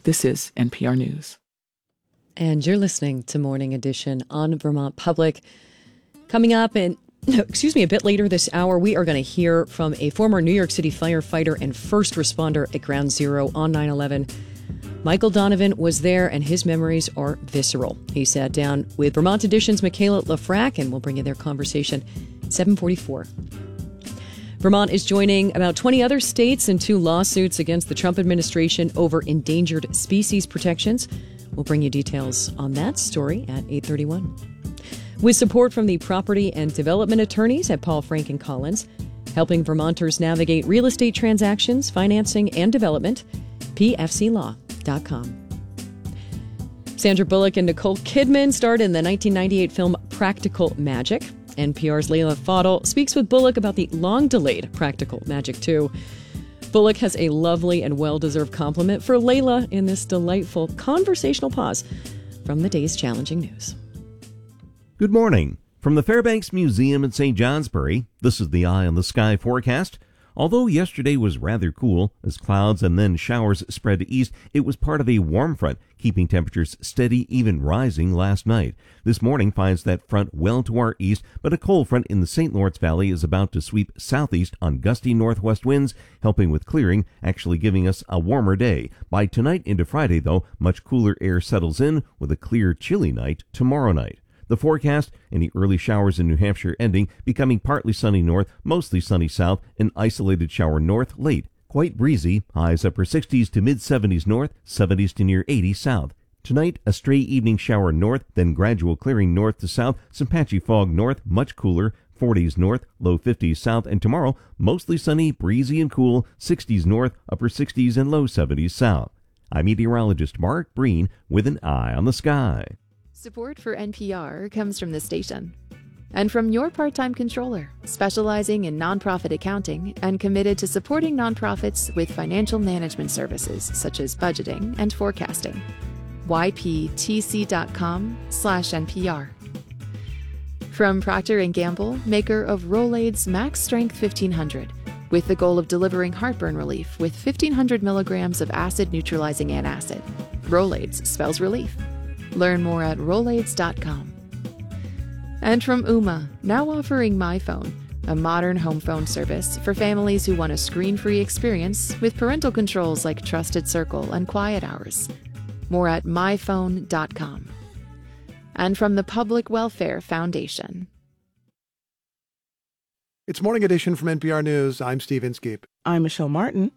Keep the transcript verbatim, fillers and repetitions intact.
This is N P R News. And you're listening to Morning Edition on Vermont Public. Coming up in, excuse me, a bit later this hour, we are going to hear from a former New York City firefighter and first responder at Ground Zero on nine eleven. Michael Donovan was there, and his memories are visceral. He sat down with Vermont Edition's Michaela Lafrac, and we'll bring you their conversation at seven forty-four. Vermont is joining about twenty other states in two lawsuits against the Trump administration over endangered species protections. We'll bring you details on that story at eight thirty-one. With support from the property and development attorneys at Paul Frank and Collins, helping Vermonters navigate real estate transactions, financing, and development, p f c law dot com. Sandra Bullock and Nicole Kidman starred in the nineteen ninety-eight film Practical Magic. N P R's Leila Fadel speaks with Bullock about the long-delayed Practical Magic two. Bullock has a lovely and well-deserved compliment for Leila in this delightful conversational pause from the day's challenging news. Good morning. From the Fairbanks Museum in Saint Johnsbury, this is the Eye on the Sky forecast. Although yesterday was rather cool, as clouds and then showers spread east, it was part of a warm front, keeping temperatures steady, even rising last night. This morning finds that front well to our east, but a cold front in the Saint Lawrence Valley is about to sweep southeast on gusty northwest winds, helping with clearing, actually giving us a warmer day. By tonight into Friday, though, much cooler air settles in with a clear, chilly night tomorrow night. The forecast, any early showers in New Hampshire ending, becoming partly sunny north, mostly sunny south, an isolated shower north late. Quite breezy, highs upper sixties to mid-seventies north, seventies to near eighty south. Tonight, a stray evening shower north, then gradual clearing north to south, some patchy fog north, much cooler, forties north, low fifties south, and tomorrow, mostly sunny, breezy and cool, sixties north, upper sixties and low seventies south. I'm meteorologist Mark Breen with an eye on the sky. Support for N P R comes from the station and from your part-time controller, specializing in nonprofit accounting and committed to supporting nonprofits with financial management services such as budgeting and forecasting. y p t c dot com slash N P R. From Procter and Gamble, maker of Rolaids Max Strength fifteen hundred, with the goal of delivering heartburn relief with fifteen hundred milligrams of acid-neutralizing antacid. Rolaids spells relief. Learn more at rolaids dot com. And from Ooma, now offering MyPhone, a modern home phone service for families who want a screen-free experience with parental controls like Trusted Circle and Quiet Hours. More at my phone dot com. And from the Public Welfare Foundation. It's Morning Edition from N P R News. I'm Steve Inskeep. I'm Michelle Martin.